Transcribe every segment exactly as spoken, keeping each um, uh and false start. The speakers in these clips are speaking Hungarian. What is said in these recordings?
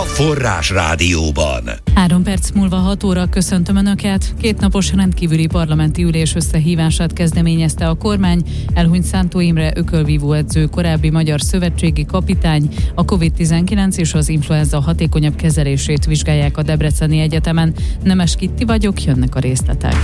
Forrás Rádióban. Három perc múlva hat óra köszöntöm Önöket. Kétnapos rendkívüli parlamenti ülés összehívását kezdeményezte a kormány. Elhunyt Szántó Imre ökölvívó edző, korábbi magyar szövetségi kapitány. A kovid tizenkilenc és az influenza hatékonyabb kezelését vizsgálják a Debreceni Egyetemen. Nemes Kitti vagyok, jönnek a részletek.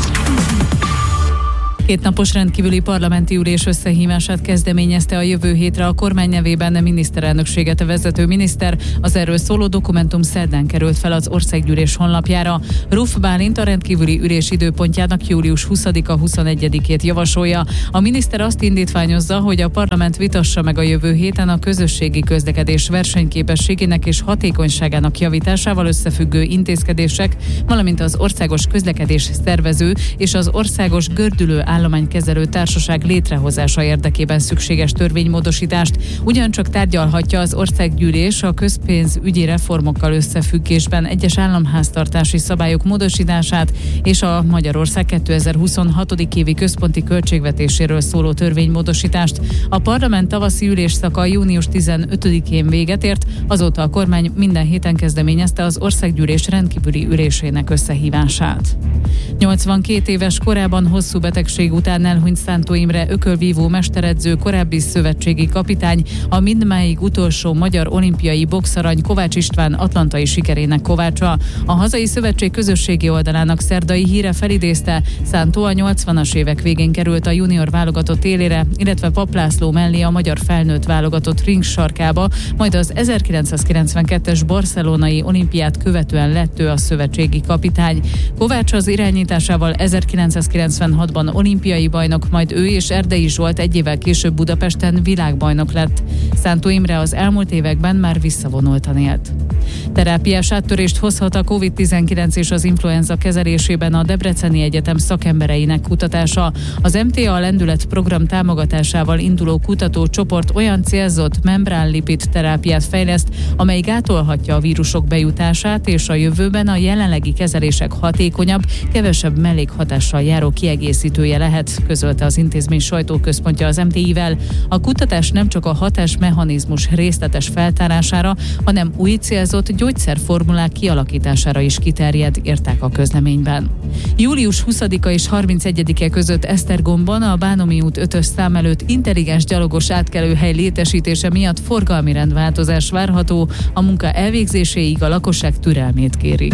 Kétnapos rendkívüli parlamenti ülés összehívását kezdeményezte a jövő hétre a kormány nevében a miniszterelnökséget vezető miniszter. Az erről szóló dokumentum szerdán került fel az Országgyűlés honlapjára. Ruf Bálint a rendkívüli ülés időpontjának július huszadika huszonegyedikét javasolja. A miniszter azt indítványozza, hogy a parlament vitassa meg a jövő héten a közösségi közlekedés versenyképességének és hatékonyságának javításával összefüggő intézkedések, valamint az országos közlekedés szervező és az országos gördülő állománykezelő társaság létrehozása érdekében szükséges törvénymódosítást. Ugyancsak tárgyalhatja az Országgyűlés a közpénzügyi reformokkal összefüggésben egyes államháztartási szabályok módosítását és a Magyarország kétezer-huszonhat. évi központi költségvetéséről szóló törvénymódosítást. A parlament tavaszi ülésszaka június tizenötödikén véget ért, azóta a kormány minden héten kezdeményezte az Országgyűlés rendkívüli ülésének összehívását. nyolcvankét éves korában hosszú betegség után elhunyt Szántó Imre ökölvívó mesteredző, korábbi szövetségi kapitány, a mindmáig utolsó magyar olimpiai boxarany Kovács István atlantai sikerének kovácsa. A hazai szövetség közösségi oldalának szerdai híre felidézte, Szántó a nyolcvanas évek végén került a junior válogatott élére, illetve Papp László mellé a magyar felnőtt válogatott ring sarkába, majd az ezerkilencszázkilencvenkettes barcelonai olimpiát követően lett ő a szövetségi kapitány. Kovács az irányításával ezerkilencszázkilencvenhatban olimpiai bajnok, majd ő és Erdei Zsolt egy évvel később Budapesten világbajnok lett. Szántó Imre az elmúlt években már visszavonultan élt. Terápiás áttörést hozhat a kovid tizenkilenc és az influenza kezelésében a Debreceni Egyetem szakembereinek kutatása. Az em té á Lendület program támogatásával induló kutatócsoport olyan célzott membránlipid terápiát fejleszt, amely gátolhatja a vírusok bejutását, és a jövőben a jelenlegi kezelések hatékonyabb, kevesebb mellékhatással járó kiegészítője lehet, közölte az intézmény sajtóközpontja az em té í-vel. A kutatás nem csak a hatásmechanizmus részletes feltárására, hanem új célzott gyógyszerformulák kialakítására is kiterjed, írták a közleményben. július huszadika és harmincegyedike között Esztergomban a Bánomi út ötös szám előtt intelligens gyalogos átkelőhely létesítése miatt forgalmi rendváltozás várható, a munka elvégzéséig a lakosság türelmét kéri.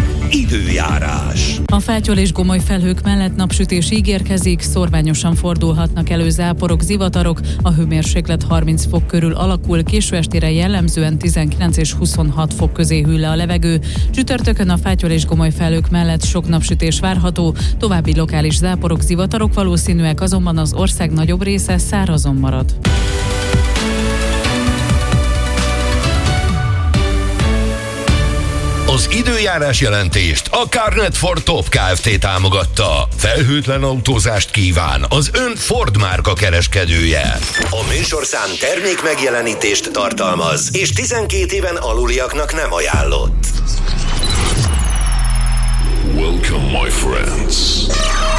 Időjárás. A fátyol és gomoly felhők mellett napsütés ígérkezik, szorványosan fordulhatnak elő záporok, zivatarok, a hőmérséklet harminc fok körül alakul, késő estére jellemzően tizenkilenc és huszonhat fok közé hűl le a levegő. Csütörtökön a fátyol és gomoly felhők mellett sok napsütés várható, további lokális záporok, zivatarok valószínűek, azonban az ország nagyobb része szárazon marad. Az időjárás jelentést a Carnet Ford Top Kft. Támogatta. Felhőtlen autózást kíván az ön Ford márka kereskedője. A műsorszám termék megjelenítést tartalmaz, és tizenkét éven aluliaknak nem ajánlott. Welcome, my friends.